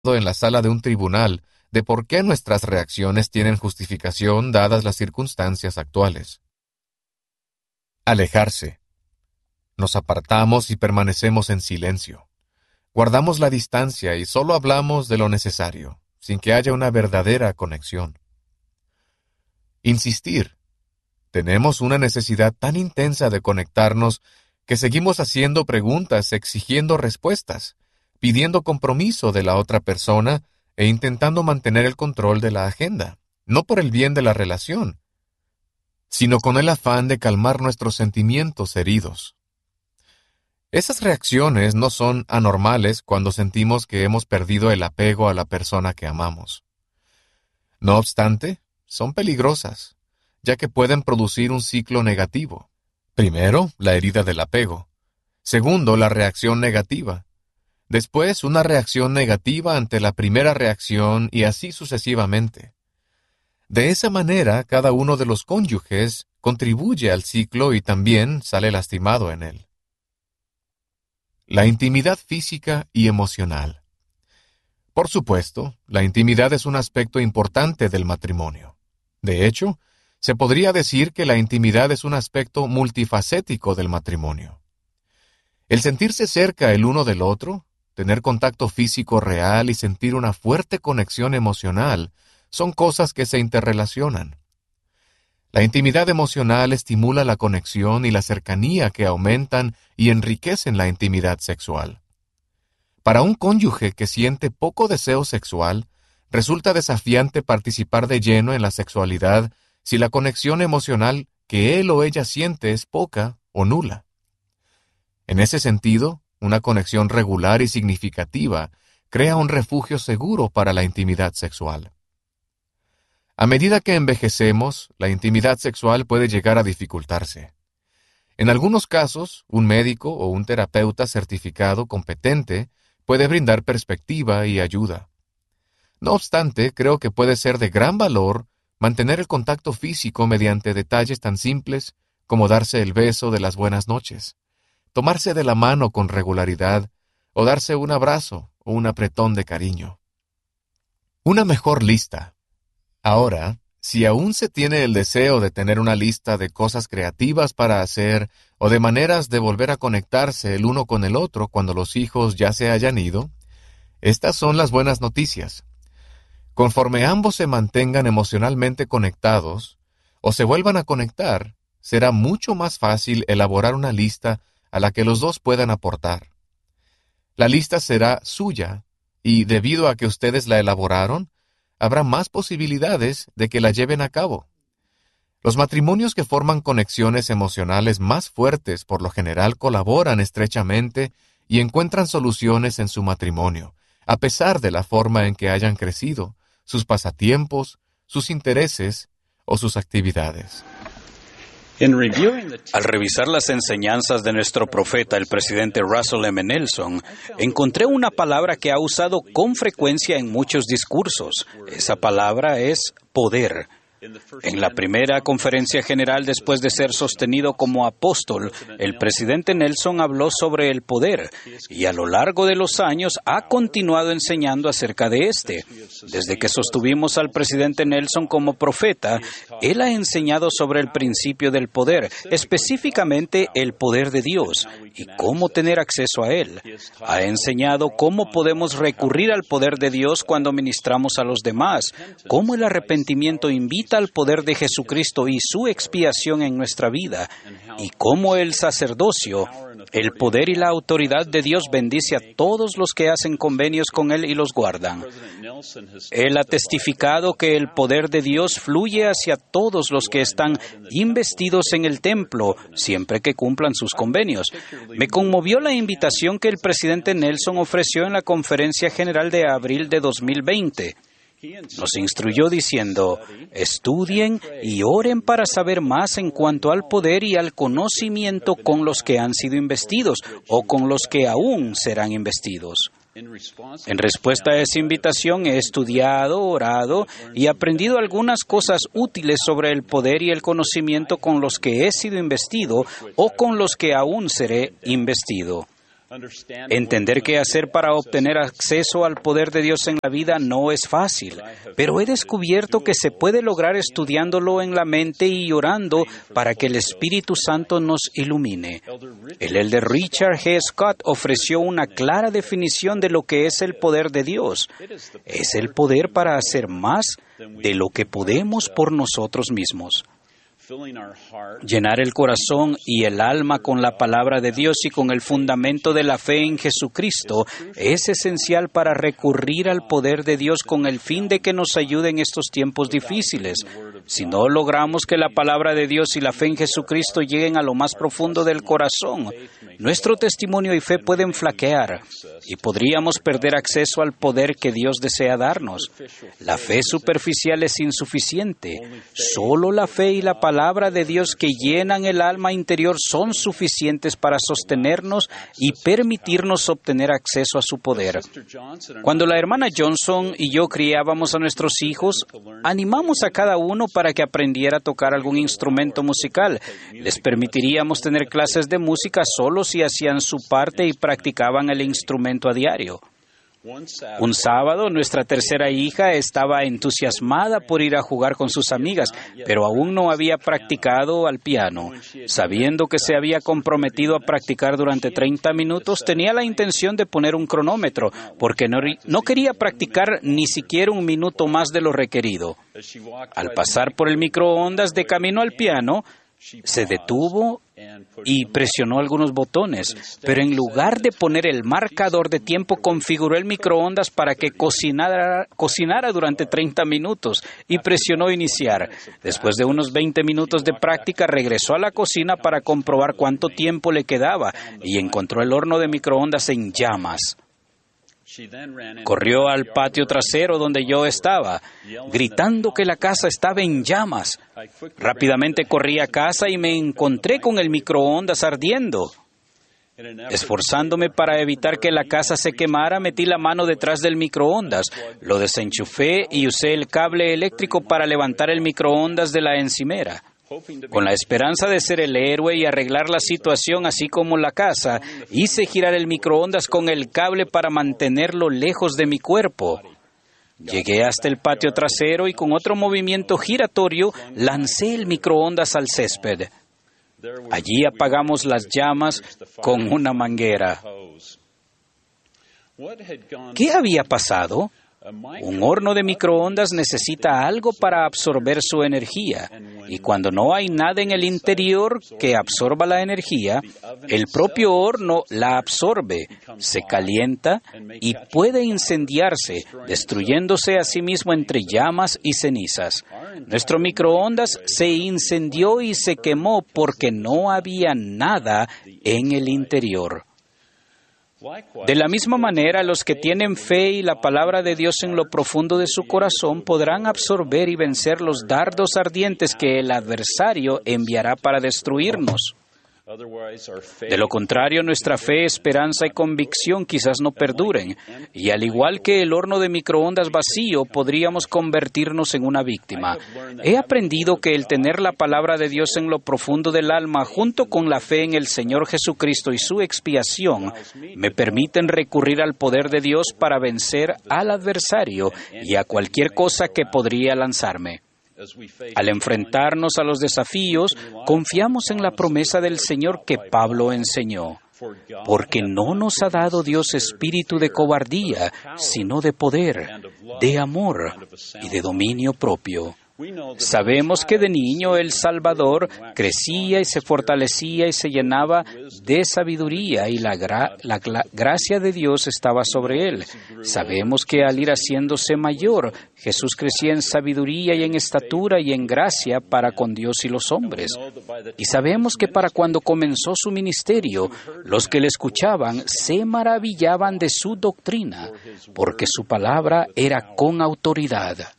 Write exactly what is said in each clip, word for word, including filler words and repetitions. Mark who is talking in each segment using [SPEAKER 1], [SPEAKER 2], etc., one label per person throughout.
[SPEAKER 1] en la sala de un tribunal de por qué nuestras reacciones tienen justificación dadas las circunstancias actuales. Alejarse. Nos apartamos y permanecemos en silencio. Guardamos la distancia y solo hablamos de lo necesario, sin que haya una verdadera conexión. Insistir. Tenemos una necesidad tan intensa de conectarnos que seguimos haciendo preguntas, exigiendo respuestas, pidiendo compromiso de la otra persona e intentando mantener el control de la agenda, no por el bien de la relación, sino con el afán de calmar nuestros sentimientos heridos. Esas reacciones no son anormales cuando sentimos que hemos perdido el apego a la persona que amamos. No obstante, son peligrosas, ya que pueden producir un ciclo negativo. Primero, la herida del apego. Segundo, la reacción negativa. Después, una reacción negativa ante la primera reacción y así sucesivamente. De esa manera, cada uno de los cónyuges contribuye al ciclo y también sale lastimado en él. La intimidad física y emocional. Por supuesto, la intimidad es un aspecto importante del matrimonio. De hecho, se podría decir que la intimidad es un aspecto multifacético del matrimonio. El sentirse cerca el uno del otro, tener contacto físico real y sentir una fuerte conexión emocional son cosas que se interrelacionan. La intimidad emocional estimula la conexión y la cercanía que aumentan y enriquecen la intimidad sexual. Para un cónyuge que siente poco deseo sexual, resulta desafiante participar de lleno en la sexualidad si la conexión emocional que él o ella siente es poca o nula. En ese sentido, una conexión regular y significativa crea un refugio seguro para la intimidad sexual. A medida que envejecemos, la intimidad sexual puede llegar a dificultarse. En algunos casos, un médico o un terapeuta certificado competente puede brindar perspectiva y ayuda. No obstante, creo que puede ser de gran valor mantener el contacto físico mediante detalles tan simples como darse el beso de las buenas noches, tomarse de la mano con regularidad o darse un abrazo o un apretón de cariño. Una mejor lista. Ahora, si aún se tiene el deseo de tener una lista de cosas creativas para hacer o de maneras de volver a conectarse el uno con el otro cuando los hijos ya se hayan ido, estas son las buenas noticias. Conforme ambos se mantengan emocionalmente conectados o se vuelvan a conectar, será mucho más fácil elaborar una lista a la que los dos puedan aportar. La lista será suya y, debido a que ustedes la elaboraron, habrá más posibilidades de que la lleven a cabo. Los matrimonios que forman conexiones emocionales más fuertes por lo general colaboran estrechamente y encuentran soluciones en su matrimonio, a pesar de la forma en que hayan crecido, sus pasatiempos, sus intereses o sus actividades.
[SPEAKER 2] Al revisar las enseñanzas de nuestro profeta, el presidente Russell M. Nelson, encontré una palabra que ha usado con frecuencia en muchos discursos. Esa palabra es poder. En la primera conferencia general después de ser sostenido como apóstol, el presidente Nelson habló sobre el poder y a lo largo de los años ha continuado enseñando acerca de este. Desde que sostuvimos al presidente Nelson como profeta, él ha enseñado sobre el principio del poder, específicamente el poder de Dios y cómo tener acceso a él. Ha enseñado cómo podemos recurrir al poder de Dios cuando ministramos a los demás, cómo el arrepentimiento invita al poder de Jesucristo y su expiación en nuestra vida, y cómo el sacerdocio, el poder y la autoridad de Dios bendice a todos los que hacen convenios con Él y los guardan. Él ha testificado que el poder de Dios fluye hacia todos los que están investidos en el templo, siempre que cumplan sus convenios. Me conmovió la invitación que el presidente Nelson ofreció en la Conferencia General de abril de dos mil veinte. Nos instruyó diciendo, estudien y oren para saber más en cuanto al poder y al conocimiento con los que han sido investidos o con los que aún serán investidos. En respuesta a esa invitación he estudiado, orado y aprendido algunas cosas útiles sobre el poder y el conocimiento con los que he sido investido o con los que aún seré investido. Entender qué hacer para obtener acceso al poder de Dios en la vida no es fácil, pero he descubierto que se puede lograr estudiándolo en la mente y orando para que el Espíritu Santo nos ilumine. El elder Richard G. Scott ofreció una clara definición de lo que es el poder de Dios. Es el poder para hacer más de lo que podemos por nosotros mismos. Llenar el corazón y el alma con la palabra de Dios y con el fundamento de la fe en Jesucristo es esencial para recurrir al poder de Dios con el fin de que nos ayude en estos tiempos difíciles. Si no logramos que la palabra de Dios y la fe en Jesucristo lleguen a lo más profundo del corazón, nuestro testimonio y fe pueden flaquear y podríamos perder acceso al poder que Dios desea darnos. La fe superficial es insuficiente. Solo la fe y la palabra palabra de Dios que llenan el alma interior son suficientes para sostenernos y permitirnos obtener acceso a su poder. Cuando la hermana Johnson y yo criábamos a nuestros hijos, animamos a cada uno para que aprendiera a tocar algún instrumento musical. Les permitiríamos tener clases de música solo si hacían su parte y practicaban el instrumento a diario. Un sábado, nuestra tercera hija estaba entusiasmada por ir a jugar con sus amigas, pero aún no había practicado al piano. Sabiendo que se había comprometido a practicar durante treinta minutos, tenía la intención de poner un cronómetro, porque no, no quería practicar ni siquiera un minuto más de lo requerido. Al pasar por el microondas de camino al piano, se detuvo y presionó algunos botones, pero en lugar de poner el marcador de tiempo, configuró el microondas para que cocinara, cocinara durante treinta minutos y presionó iniciar. Después de unos veinte minutos de práctica, regresó a la cocina para comprobar cuánto tiempo le quedaba y encontró el horno de microondas en llamas. Corrió al patio trasero donde yo estaba, gritando que la casa estaba en llamas. Rápidamente corrí a casa y me encontré con el microondas ardiendo. Esforzándome para evitar que la casa se quemara, metí la mano detrás del microondas, lo desenchufé y usé el cable eléctrico para levantar el microondas de la encimera. Con la esperanza de ser el héroe y arreglar la situación así como la casa, hice girar el microondas con el cable para mantenerlo lejos de mi cuerpo. Llegué hasta el patio trasero y con otro movimiento giratorio lancé el microondas al césped. Allí apagamos las llamas con una manguera. ¿Qué había pasado? Un horno de microondas necesita algo para absorber su energía, y cuando no hay nada en el interior que absorba la energía, el propio horno la absorbe, se calienta y puede incendiarse, destruyéndose a sí mismo entre llamas y cenizas. Nuestro microondas se incendió y se quemó porque no había nada en el interior. De la misma manera, los que tienen fe y la palabra de Dios en lo profundo de su corazón podrán absorber y vencer los dardos ardientes que el adversario enviará para destruirnos. De lo contrario, nuestra fe, esperanza y convicción quizás no perduren, y al igual que el horno de microondas vacío, podríamos convertirnos en una víctima. He aprendido que el tener la palabra de Dios en lo profundo del alma, junto con la fe en el Señor Jesucristo y su expiación, me permiten recurrir al poder de Dios para vencer al adversario y a cualquier cosa que podría lanzarme. Al enfrentarnos a los desafíos, confiamos en la promesa del Señor que Pablo enseñó, porque no nos ha dado Dios espíritu de cobardía, sino de poder, de amor y de dominio propio. Sabemos que de niño el Salvador crecía y se fortalecía y se llenaba de sabiduría y la, gra- la gra- gracia de Dios estaba sobre él. Sabemos que al ir haciéndose mayor, Jesús crecía en sabiduría y en estatura y en gracia para con Dios y los hombres. Y sabemos que para cuando comenzó su ministerio, los que le escuchaban se maravillaban de su doctrina, porque su palabra era con autoridad.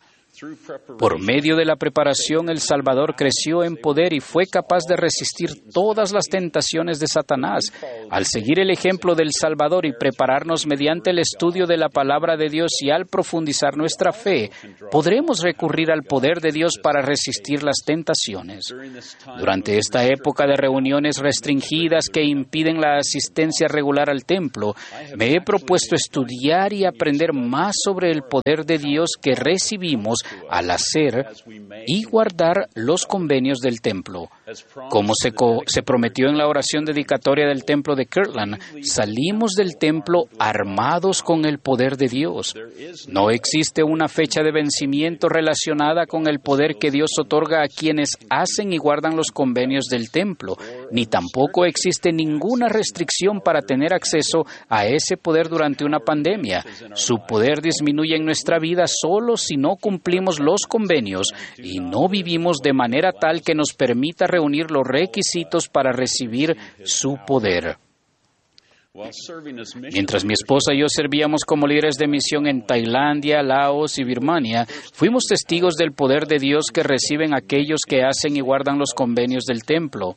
[SPEAKER 2] Por medio de la preparación, el Salvador creció en poder y fue capaz de resistir todas las tentaciones de Satanás. Al seguir el ejemplo del Salvador y prepararnos mediante el estudio de la palabra de Dios y al profundizar nuestra fe, podremos recurrir al poder de Dios para resistir las tentaciones. Durante esta época de reuniones restringidas que impiden la asistencia regular al templo, me he propuesto estudiar y aprender más sobre el poder de Dios que recibimos al hacer y guardar los convenios del templo. Como se, co- se prometió en la oración dedicatoria del templo de Kirtland, salimos del templo armados con el poder de Dios. No existe una fecha de vencimiento relacionada con el poder que Dios otorga a quienes hacen y guardan los convenios del templo, ni tampoco existe ninguna restricción para tener acceso a ese poder durante una pandemia. Su poder disminuye en nuestra vida solo si no cumplimos los convenios y no vivimos de manera tal que nos permita reunir los requisitos para recibir su poder. Mientras mi esposa y yo servíamos como líderes de misión en Tailandia, Laos y Birmania, fuimos testigos del poder de Dios que reciben aquellos que hacen y guardan los convenios del templo.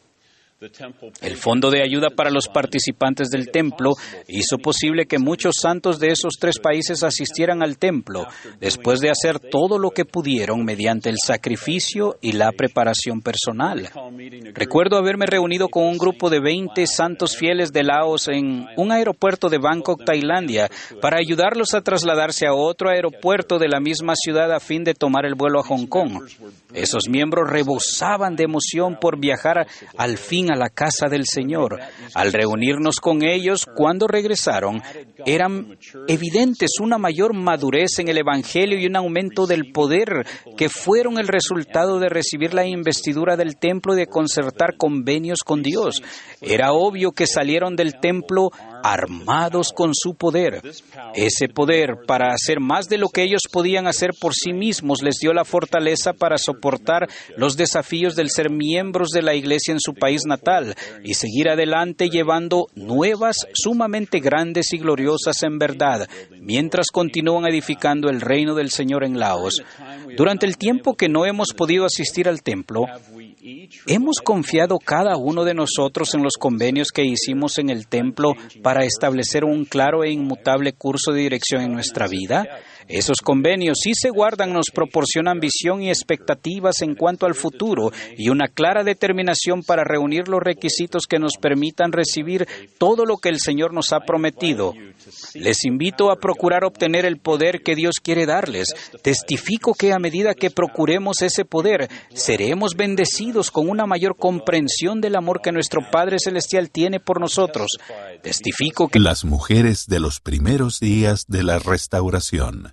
[SPEAKER 2] El Fondo de Ayuda para los Participantes del Templo hizo posible que muchos santos de esos tres países asistieran al templo, después de hacer todo lo que pudieron mediante el sacrificio y la preparación personal. Recuerdo haberme reunido con un grupo de veinte santos fieles de Laos en un aeropuerto de Bangkok, Tailandia, para ayudarlos a trasladarse a otro aeropuerto de la misma ciudad a fin de tomar el vuelo a Hong Kong. Esos miembros rebosaban de emoción por viajar al fin a la casa del Señor. Al reunirnos con ellos, cuando regresaron, eran evidentes una mayor madurez en el Evangelio y un aumento del poder que fueron el resultado de recibir la investidura del templo y de concertar convenios con Dios. Era obvio que salieron del templo armados con su poder. Ese poder, para hacer más de lo que ellos podían hacer por sí mismos, les dio la fortaleza para soportar los desafíos del ser miembros de la iglesia en su país natal y seguir adelante llevando nuevas sumamente grandes y gloriosas en verdad, mientras continúan edificando el reino del Señor en Laos. Durante el tiempo que no hemos podido asistir al templo, ¿hemos confiado cada uno de nosotros en los convenios que hicimos en el templo para establecer un claro e inmutable curso de dirección en nuestra vida? Esos convenios, si se guardan, nos proporcionan visión y expectativas en cuanto al futuro y una clara determinación para reunir los requisitos que nos permitan recibir todo lo que el Señor nos ha prometido. Les invito a procurar obtener el poder que Dios quiere darles. Testifico que a medida que procuremos ese poder, seremos bendecidos con una mayor comprensión del amor que nuestro Padre Celestial tiene por nosotros. Testifico que
[SPEAKER 3] las mujeres de los primeros días de la restauración.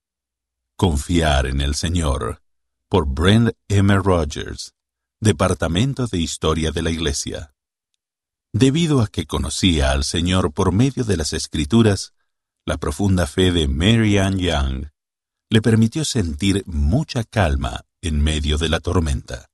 [SPEAKER 3] Confiar en el Señor, por Brent M. Rogers, Departamento de Historia de la Iglesia. Debido a que conocía al Señor por medio de las Escrituras, la profunda fe de Mary Ann Young le permitió sentir mucha calma en medio de la tormenta.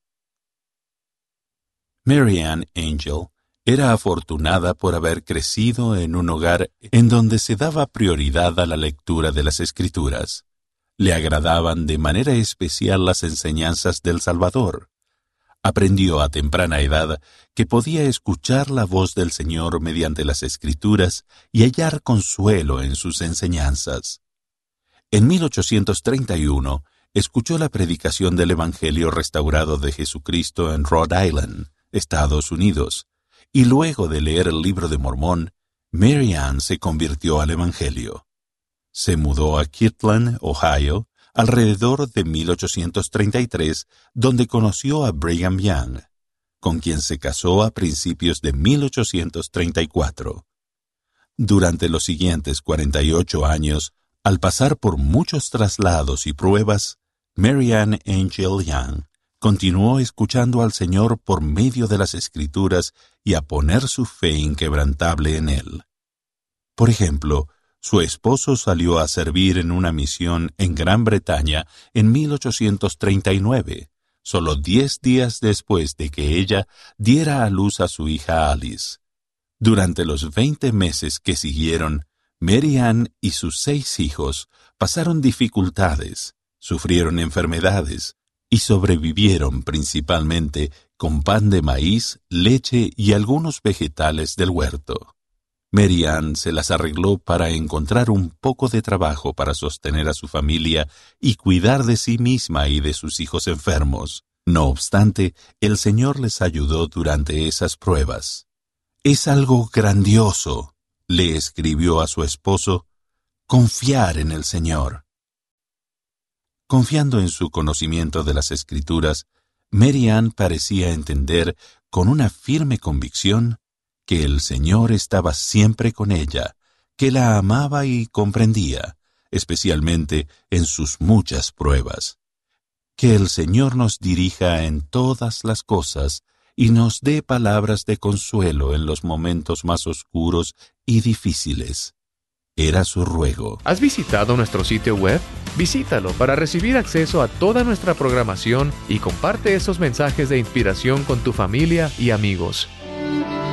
[SPEAKER 3] Mary Ann Angel era afortunada por haber crecido en un hogar en donde se daba prioridad a la lectura de las Escrituras. Le agradaban de manera especial las enseñanzas del Salvador. Aprendió a temprana edad que podía escuchar la voz del Señor mediante las Escrituras y hallar consuelo en sus enseñanzas. En mil ochocientos treinta y uno, escuchó la predicación del Evangelio restaurado de Jesucristo en Rhode Island, Estados Unidos, y luego de leer el Libro de Mormón, Mary Ann se convirtió al Evangelio. Se mudó a Kirtland, Ohio, alrededor de mil ochocientos treinta y tres, donde conoció a Brigham Young, con quien se casó a principios de mil ochocientos treinta y cuatro. Durante los siguientes cuarenta y ocho años, al pasar por muchos traslados y pruebas, Mary Ann Angel Young continuó escuchando al Señor por medio de las Escrituras y a poner su fe inquebrantable en Él. Por ejemplo, su esposo salió a servir en una misión en Gran Bretaña en mil ochocientos treinta y nueve, solo diez días después de que ella diera a luz a su hija Alice. Durante los veinte meses que siguieron, Mary Ann y sus seis hijos pasaron dificultades, sufrieron enfermedades y sobrevivieron principalmente con pan de maíz, leche y algunos vegetales del huerto. Mary Ann se las arregló para encontrar un poco de trabajo para sostener a su familia y cuidar de sí misma y de sus hijos enfermos. No obstante, el Señor les ayudó durante esas pruebas. «Es algo grandioso», le escribió a su esposo, «confiar en el Señor». Confiando en su conocimiento de las Escrituras, Mary Ann parecía entender con una firme convicción que el Señor estaba siempre con ella, que la amaba y comprendía, especialmente en sus muchas pruebas. Que el Señor nos dirija en todas las cosas y nos dé palabras de consuelo en los momentos más oscuros y difíciles. Era su ruego.
[SPEAKER 1] ¿Has visitado nuestro sitio web? Visítalo para recibir acceso a toda nuestra programación y comparte esos mensajes de inspiración con tu familia y amigos.